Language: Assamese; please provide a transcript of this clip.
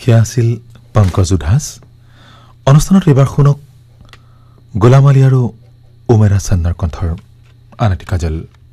সেয়া আছিল পংকজ উধাস। অনুষ্ঠানত এইবাৰ শুনক গোলাম আলী আৰু উমেৰা চান্নাৰ কণ্ঠৰ আন এটি কাজল।